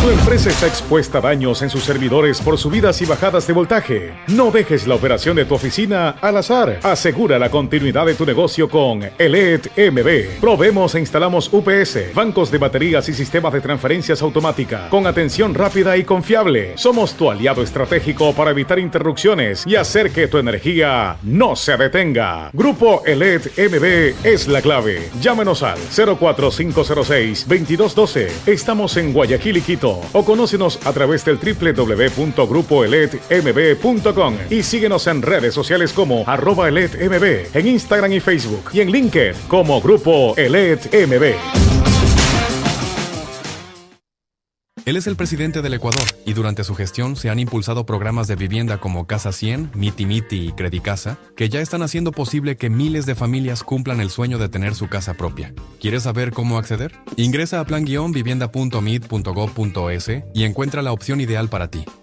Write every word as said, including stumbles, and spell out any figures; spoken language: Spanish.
Tu empresa está expuesta a daños en sus servidores por subidas y bajadas de voltaje. No dejes la operación de tu oficina al azar. Asegura la continuidad de tu negocio con Elite M B. Proveemos e instalamos U P S, bancos de baterías y sistemas de transferencias automática con atención rápida y confiable. Somos tu aliado estratégico para evitar interrupciones y hacer que tu energía no se detenga. Grupo Elite M B es la clave. Llámenos al cero cuatro cinco cero seis, veintidós doce. Estamos en Guayaquil y Quito. O conócenos a través del doble u doble u doble u punto grupo elite m b punto com y síguenos en redes sociales como arroba Elite M B, en Instagram y Facebook, y en LinkedIn como Grupo Elite M B. Él es el presidente del Ecuador y durante su gestión se han impulsado programas de vivienda como Casa cien, Miti Miti y Credicasa, que ya están haciendo posible que miles de familias cumplan el sueño de tener su casa propia. ¿Quieres saber cómo acceder? Ingresa a plan guion vivienda punto mid punto gob punto es y encuentra la opción ideal para ti.